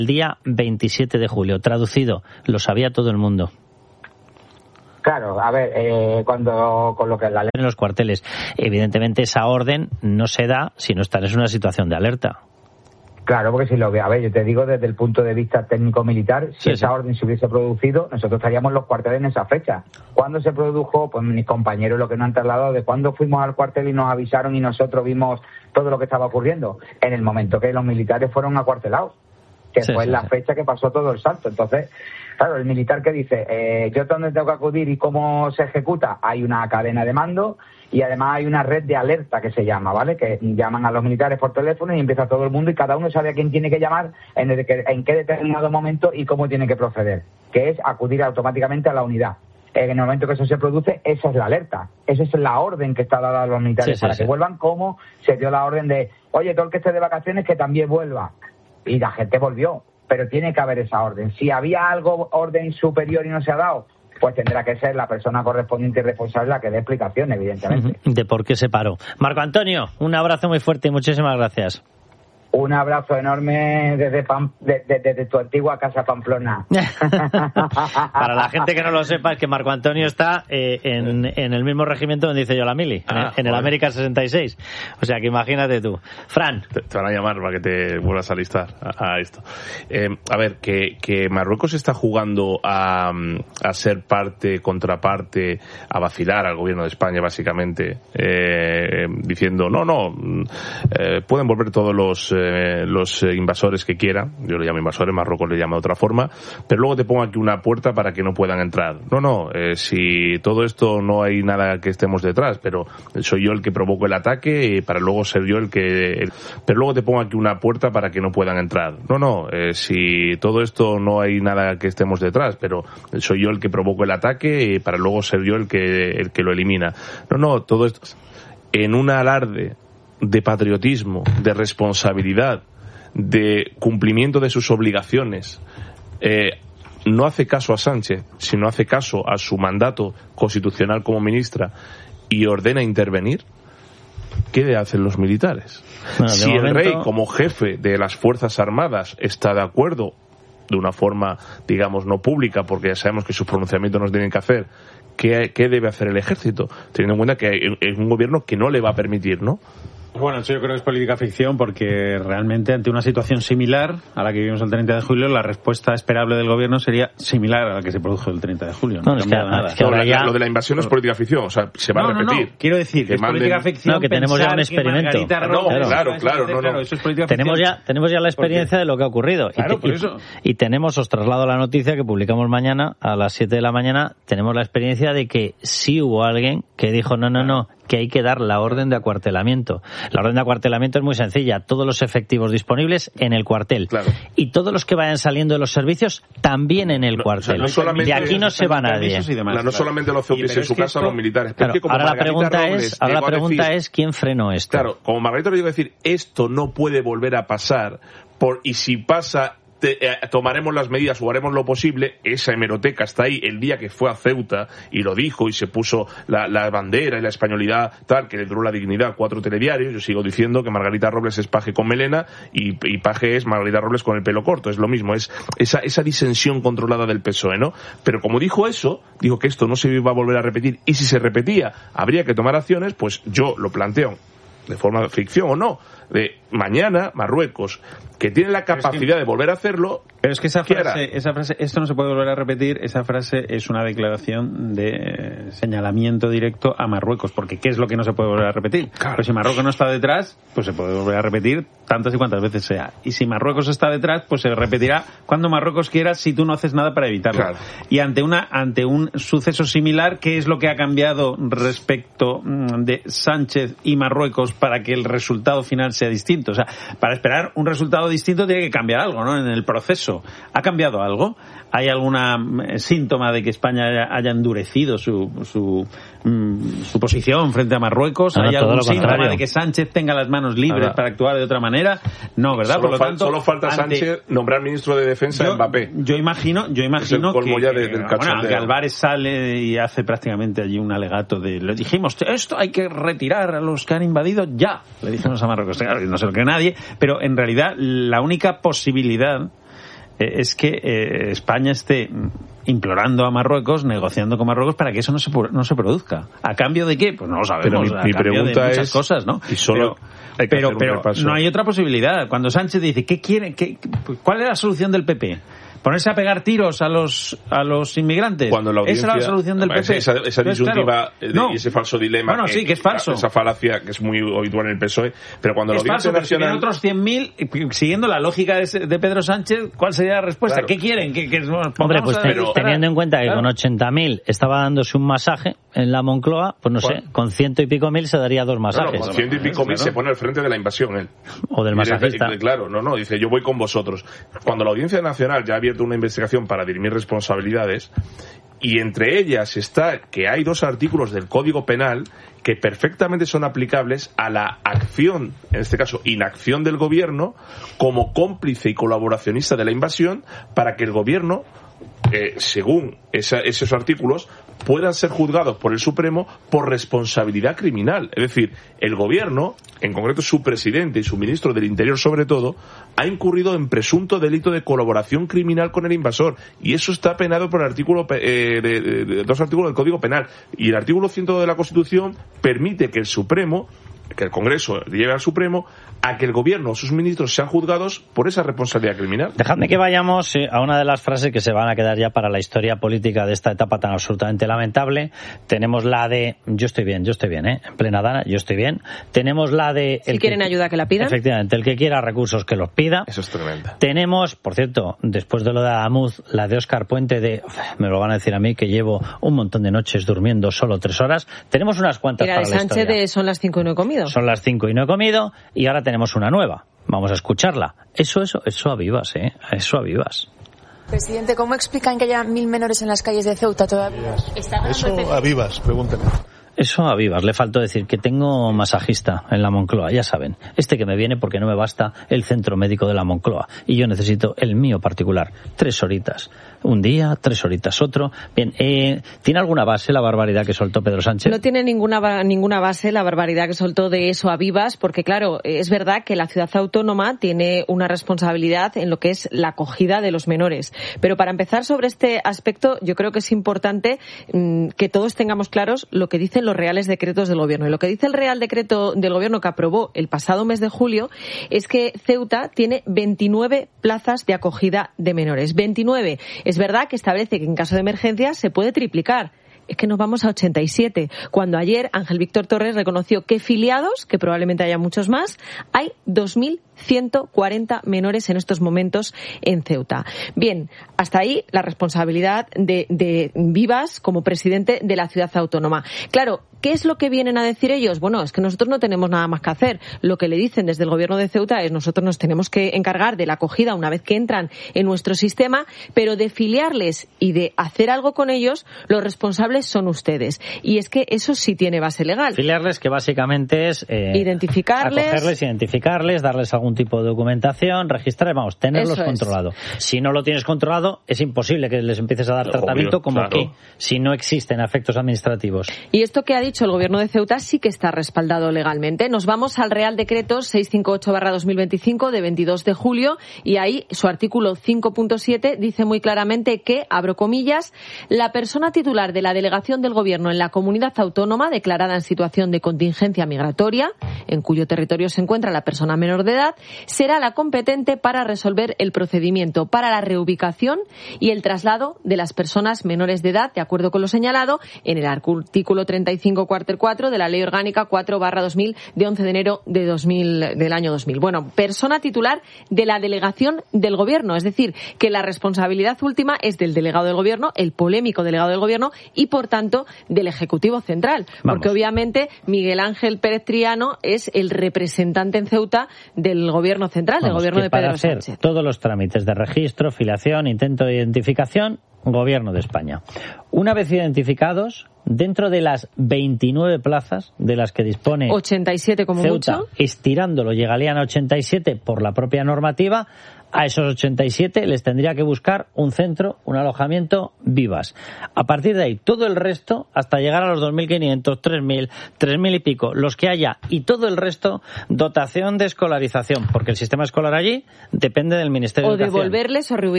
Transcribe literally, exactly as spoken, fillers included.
El día veintisiete de julio, traducido, lo sabía todo el mundo. Claro, a ver, eh, cuando con lo que es la ley... En los cuarteles, evidentemente esa orden no se da si no estás en una situación de alerta. Claro, porque si lo ve, a ver, yo te digo desde el punto de vista técnico-militar, si sí, esa sí. orden se hubiese producido, nosotros estaríamos en los cuarteles en esa fecha. ¿Cuándo se produjo? Pues mis compañeros lo que nos han trasladado de cuándo fuimos al cuartel y nos avisaron y nosotros vimos todo lo que estaba ocurriendo. En el momento que los militares fueron acuartelados, que sí, fue sí, la sí. fecha que pasó todo el salto. Entonces, claro, el militar que dice, eh, yo dónde tengo que acudir y cómo se ejecuta, hay una cadena de mando y además hay una red de alerta que se llama, ¿vale? Que llaman a los militares por teléfono y empieza todo el mundo y cada uno sabe a quién tiene que llamar, en, el que, en qué determinado momento y cómo tiene que proceder, que es acudir automáticamente a la unidad. En el momento que eso se produce, esa es la alerta, esa es la orden que está dada a los militares sí, sí, para sí. que vuelvan, como se dio la orden de, oye, todo el que esté de vacaciones que también vuelva. Y la gente volvió, pero tiene que haber esa orden. Si había algo, orden superior y no se ha dado, pues tendrá que ser la persona correspondiente y responsable la que dé explicación, evidentemente. De por qué se paró. Marco Antonio, un abrazo muy fuerte y muchísimas gracias. Un abrazo enorme desde, Pam, desde, desde tu antigua casa Pamplona. Para la gente que no lo sepa, es que Marco Antonio está eh, en, en el mismo regimiento donde hice yo la mili, ah, en, en el América sesenta y seis. O sea que imagínate tú. Fran. Te, te van a llamar para que te vuelvas a alistar a, a esto. Eh, a ver, que, que Marruecos está jugando a, a ser parte, contraparte, a vacilar al gobierno de España, básicamente, eh, diciendo, no, no, eh, pueden volver todos los... Eh, los eh, invasores que quieran, yo le llamo invasores, Marruecos le llama de otra forma, pero luego te pongo aquí una puerta para que no puedan entrar. No, no, eh, si todo esto no hay nada que estemos detrás, pero soy yo el que provoco el ataque eh, para luego ser yo el que... El... Pero luego te pongo aquí una puerta para que no puedan entrar. No, no, eh, si todo esto no hay nada que estemos detrás, pero soy yo el que provoco el ataque eh, para luego ser yo el que, el que lo elimina. No, no, todo esto... En un alarde de patriotismo, de responsabilidad, de cumplimiento de sus obligaciones, eh, no hace caso a Sánchez, sino hace caso a su mandato constitucional como ministra y ordena intervenir, ¿qué hacen los militares? Bueno, si momento... el rey, como jefe de las Fuerzas Armadas, está de acuerdo, de una forma, digamos, no pública, porque ya sabemos que sus pronunciamientos nos tienen que hacer, ¿qué, qué debe hacer el ejército? Teniendo en cuenta que es un gobierno que no le va a permitir, ¿no? Bueno, eso yo creo que es política ficción porque realmente ante una situación similar a la que vivimos el treinta de julio, la respuesta esperable del gobierno sería similar a la que se produjo el treinta de julio. No, no es que, nada. Es que no, ya... Lo de la invasión no es política ficción, o sea, se va no, a repetir. No, no. Quiero decir que, que es manden... política ficción. No, que tenemos ya un experimento. No, claro, claro, claro, no, no. Eso es política tenemos ya tenemos ya la experiencia de lo que ha ocurrido. Claro, y, por y, eso. Y tenemos, os traslado la noticia que publicamos mañana a las siete de la mañana, tenemos la experiencia de que sí hubo alguien que dijo no, no, no, que hay que dar la orden de acuartelamiento. La orden de acuartelamiento es muy sencilla. Todos los efectivos disponibles en el cuartel. Claro. Y todos los que vayan saliendo de los servicios también en el no, cuartel. O sea, no solamente, de aquí no se va nadie. Demás, la, no claro. solamente los C U P en su casa, esto, los militares. Claro, ahora la pregunta, Robles, es, ahora la pregunta decir, es quién frenó esto. Claro, como Margarita le digo decir, esto no puede volver a pasar, por y si pasa... Te, eh, tomaremos las medidas o haremos lo posible. Esa hemeroteca está ahí el día que fue a Ceuta y lo dijo y se puso la, la bandera y la españolidad tal, que le duró la dignidad a cuatro telediarios. Yo sigo diciendo que Margarita Robles es paje con melena y, y paje es Margarita Robles con el pelo corto, es lo mismo, es esa, esa disensión controlada del P S O E, ¿no? Pero como dijo eso, dijo que esto no se iba a volver a repetir y si se repetía habría que tomar acciones, pues yo lo planteo de forma de ficción o no, de mañana Marruecos, que tiene la capacidad es que, de volver a hacerlo. Pero es que esa frase, esa frase, esto no se puede volver a repetir, esa frase es una declaración de eh, señalamiento directo a Marruecos, porque ¿qué es lo que no se puede volver a repetir? Claro. Pues si Marruecos no está detrás, pues se puede volver a repetir tantas y cuantas veces sea. Y si Marruecos está detrás, pues se repetirá cuando Marruecos quiera si tú no haces nada para evitarlo. Claro. Y ante una ante un suceso similar, ¿qué es lo que ha cambiado respecto de Sánchez y Marruecos para que el resultado final sea distinto? O sea, para esperar un resultado distinto tiene que cambiar algo, ¿no? En el proceso. ¿Ha cambiado algo? ¿Hay algún síntoma de que España haya, haya endurecido su, su, mm, su posición frente a Marruecos? No, ¿Hay algún síntoma contrario. de que Sánchez tenga las manos libres Ahora. para actuar de otra manera? No, ¿verdad? Solo, Por lo fal, tanto, solo falta ante, Sánchez nombrar ministro de Defensa yo, a Mbappé. Yo imagino, yo imagino es el colmo que, ya de, del que bueno, que Álvarez sale y hace prácticamente allí un alegato de, le dijimos, esto hay que retirar a los que han invadido ya. Le dijimos a Marruecos, claro, no se lo cree nadie, pero en realidad la única posibilidad eh, es que eh, España esté implorando a Marruecos, negociando con Marruecos para que eso no se no se produzca. ¿A cambio de qué? Pues no lo sabemos. Pero mi, mi pregunta de muchas es, cosas, ¿no? Y solo pero pero, pero no hay otra posibilidad. Cuando Sánchez dice, ¿qué quiere? Qué, ¿cuál es la solución del P P? ¿Ponerse a pegar tiros a los a los inmigrantes? Cuando la audiencia, esa es la solución del P P. Esa, esa disyuntiva claro, no. y ese falso dilema. Bueno, sí, que es falso. Esa falacia que es muy habitual en el P S O E. Pero cuando es la audiencia falso, nacional. Pero si otros cien mil, siguiendo la lógica de, de Pedro Sánchez, ¿cuál sería la respuesta? Claro. ¿Qué quieren? ¿Que, que Hombre, pues a, pero, teniendo en cuenta que claro. con ochenta mil estaba dándose un masaje en la Moncloa, pues no ¿Cuál? sé, con ciento y pico mil se daría dos masajes. Claro, con ciento y pico mil claro. se pone al frente de la invasión él. O del masajista. Dice, claro, no, no, dice, yo voy con vosotros. Cuando la audiencia nacional ya ha abierto una investigación para dirimir responsabilidades, y entre ellas está que hay dos artículos del Código Penal que perfectamente son aplicables a la acción, en este caso inacción del gobierno, como cómplice y colaboracionista de la invasión, para que el gobierno, eh, según esa, esos artículos, puedan ser juzgados por el Supremo por responsabilidad criminal. Es decir, el gobierno, en concreto su presidente y su ministro del Interior sobre todo, ha incurrido en presunto delito de colaboración criminal con el invasor. Y eso está penado por el artículo eh, de, de, de, dos artículos del Código Penal. Y el artículo cien de la Constitución permite que el Supremo, que el Congreso lleve al Supremo a que el gobierno o sus ministros sean juzgados por esa responsabilidad criminal. Dejadme que vayamos a una de las frases que se van a quedar ya para la historia política de esta etapa tan absolutamente lamentable. Tenemos la de yo estoy bien, yo estoy bien, ¿eh? En plena dana, yo estoy bien. Tenemos la de... Si quieren que, ayuda, que la pidan. Efectivamente, el que quiera recursos, que los pida. Eso es tremendo. Tenemos, por cierto, después de lo de Adamuz, la de Óscar Puente de... Me lo van a decir a mí, que llevo un montón de noches durmiendo solo tres horas. Tenemos unas cuantas para la historia. Y la de Sánchez de son las cinco y no he comido. Son las cinco y no he comido, y ahora tenemos una nueva. Vamos a escucharla. Eso, eso, eso a vivas, ¿eh? Eso a vivas. Presidente, ¿cómo explican que haya mil menores en las calles de Ceuta todavía? Eso a vivas, pregúnteme. Eso a vivas. Le faltó decir que tengo masajista en la Moncloa, ya saben. Este que me viene porque no me basta el centro médico de la Moncloa. Y yo necesito el mío particular. Tres horitas. Un día, tres horitas otro. Bien, eh, ¿tiene alguna base la barbaridad que soltó Pedro Sánchez? No tiene ninguna ninguna base la barbaridad que soltó de eso a vivas, porque claro, es verdad que la ciudad autónoma tiene una responsabilidad en lo que es la acogida de los menores. Pero para empezar sobre este aspecto, yo creo que es importante mmm, que todos tengamos claros lo que dicen los reales decretos del gobierno. Y lo que dice el Real Decreto del gobierno que aprobó el pasado mes de julio es que Ceuta tiene veintinueve plazas de acogida de menores. veintinueve. Es verdad que establece que en caso de emergencia se puede triplicar. Es que nos vamos a ochenta y siete, cuando ayer Ángel Víctor Torres reconoció que filiados, que probablemente haya muchos más, hay dos mil ciento cuarenta menores en estos momentos en Ceuta. Bien, hasta ahí la responsabilidad de, de Vivas como presidente de la ciudad autónoma. Claro, ¿qué es lo que vienen a decir ellos? Bueno, es que nosotros no tenemos nada más que hacer. Lo que le dicen desde el gobierno de Ceuta es nosotros nos tenemos que encargar de la acogida una vez que entran en nuestro sistema, pero de filiarles y de hacer algo con ellos, los responsables son ustedes. Y es que eso sí tiene base legal. Filiarles, que básicamente es eh, identificarles, acogerles, identificarles, darles algún tipo de documentación, registrar, vamos, tenerlos eso controlados. Es. Si no lo tienes controlado, es imposible que les empieces a dar Obvio, tratamiento como claro. que si no existen efectos administrativos. Y esto que ha dicho el gobierno de Ceuta sí que está respaldado legalmente. Nos vamos al Real Decreto seiscientos cincuenta y ocho barra dos mil veinticinco de veintidós de julio y ahí su artículo cinco punto siete dice muy claramente que, abro comillas, la persona titular de la delegación del gobierno en la comunidad autónoma declarada en situación de contingencia migratoria, en cuyo territorio se encuentra la persona menor de edad, será la competente para resolver el procedimiento para la reubicación y el traslado de las personas menores de edad, de acuerdo con lo señalado en el artículo treinta y cinco cuarter cuatro de la Ley Orgánica cuatro barra dos mil de once de enero de dos mil, del año dos mil. Bueno, persona titular de la delegación del gobierno, es decir, que la responsabilidad última es del delegado del gobierno, el polémico delegado del gobierno y, por tanto, del Ejecutivo Central. Vamos. Porque, obviamente, Miguel Ángel Pérez Triano es el representante en Ceuta del gobierno central, Vamos, del gobierno que de Pedro para hacer Sánchez. Todos los trámites de registro, filiación, intento de identificación, Gobierno de España. Una vez identificados, dentro de las veintinueve plazas de las que dispone ochenta y siete como Ceuta, mucho, estirándolo llegarían a ochenta y siete por la propia normativa. A esos ochenta y siete les tendría que buscar un centro, un alojamiento, Vivas. A partir de ahí, todo el resto, hasta llegar a los dos mil quinientos, tres mil, tres mil y pico, los que haya, y todo el resto, dotación de escolarización, porque el sistema escolar allí depende del Ministerio de o Educación. devolverles o reubicarles